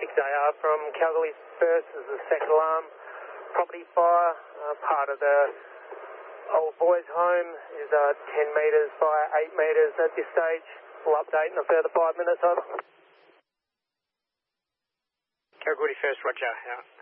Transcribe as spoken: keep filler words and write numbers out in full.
six A R from Calgary First. This is the second alarm. Property fire, uh, part of the old boys' home is uh, ten metres by eight metres at this stage. We'll update in a further five minutes. Over. Kalgoorlie First, roger. Out.